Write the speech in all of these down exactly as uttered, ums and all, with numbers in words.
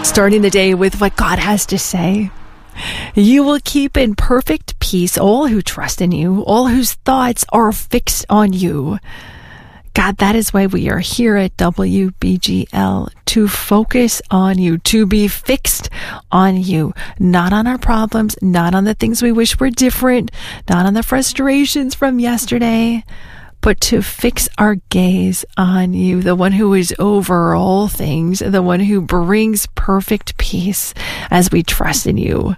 starting the day with what God has to say. You will keep in perfect peace all who trust in you, all whose thoughts are fixed on you. God, that is why we are here at W B G L, to focus on you, to be fixed on you, not on our problems, not on the things we wish were different, not on the frustrations from yesterday, but to fix our gaze on you, the one who is over all things, the one who brings perfect peace as we trust in you.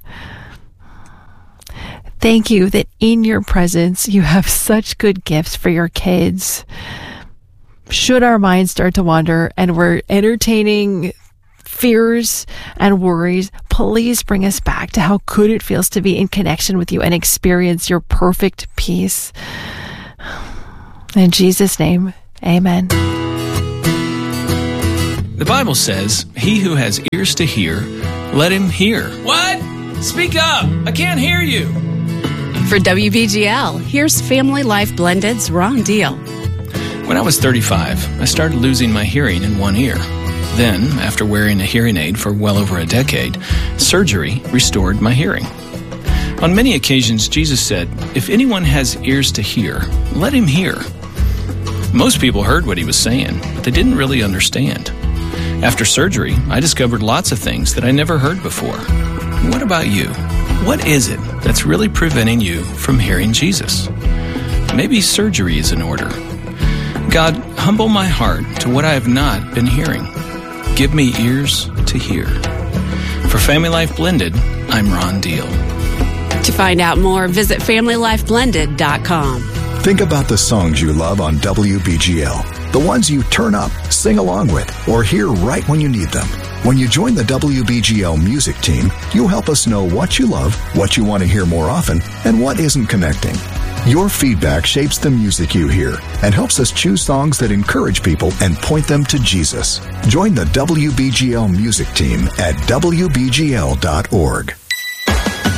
Thank you that in your presence, you have such good gifts for your kids. Should our minds start to wander and we're entertaining fears and worries, please bring us back to how good it feels to be in connection with you and experience your perfect peace. In Jesus' name, amen. The Bible says, he who has ears to hear, let him hear. What? Speak up. I can't hear you. For W B G L, here's Family Life Blended's Ron Deal. When I was thirty-five, I started losing my hearing in one ear. Then, after wearing a hearing aid for well over a decade, surgery restored my hearing. On many occasions, Jesus said, if anyone has ears to hear, let him hear. Most people heard what he was saying, but they didn't really understand. After surgery, I discovered lots of things that I never heard before. What about you? What is it that's really preventing you from hearing Jesus? Maybe surgery is in order. God, humble my heart to what I have not been hearing. Give me ears to hear. For Family Life Blended, I'm Ron Deal. To find out more, visit family life blended dot com. Think about the songs you love on W B G L, the ones you turn up, sing along with, or hear right when you need them. When you join the W B G L music team, you'll help us know what you love, what you want to hear more often, and what isn't connecting. Your feedback shapes the music you hear and helps us choose songs that encourage people and point them to Jesus. Join the W B G L music team at W B G L dot org.